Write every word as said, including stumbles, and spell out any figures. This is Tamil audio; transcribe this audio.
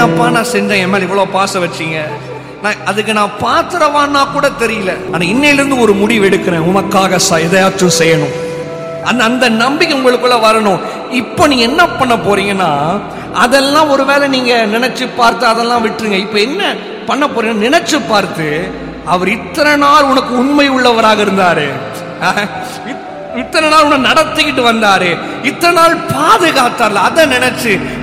என்னப்பா நான் செஞ்சேன், என் மேல இவ்வளவு பாசம் வச்சீங்க, நான் அதுக்கு நான் பாத்திரவான்னா கூட தெரியல, ஆனா இன்னையிலிருந்து ஒரு முடிவு எடுக்கிறேன், உமக்காக எதையாச்சும் செய்யணும். அந்த அந்த நம்பிக்கை உங்களுக்குள்ள வரணும். இப்போ நீங்க என்ன பண்ண போறீங்கன்னா, அதெல்லாம் ஒருவேளை நீங்க நினைச்சு பார்த்து அதெல்லாம் விட்டுருங்க. இப்ப என்ன பண்ண போறீங்க, நினைச்சு பார்த்து அவர் இத்தனை நாள் உனக்கு உண்மை உள்ளவராக இருந்தாரு, இத்தனை நாள் உன்னை நடத்திக்கிட்டு வந்தாரு, இத்தனை நாள் பாதுகாத்தார்ல, அதை நினைச்சு